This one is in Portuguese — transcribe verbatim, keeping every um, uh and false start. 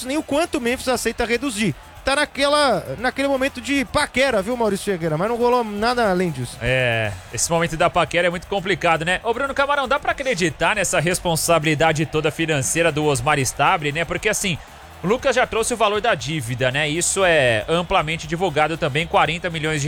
Memphis, nem o quanto o Memphis aceita reduzir. Tá naquela, naquele momento de paquera, viu, Maurício Figueira? Mas não rolou nada além disso. É, esse momento da paquera é muito complicado, né? Ô, Bruno Camarão, dá pra acreditar nessa responsabilidade toda financeira do Osmar Stabile, né? Porque, assim, o Lucas já trouxe o valor da dívida, né? Isso é amplamente divulgado também, quarenta milhões de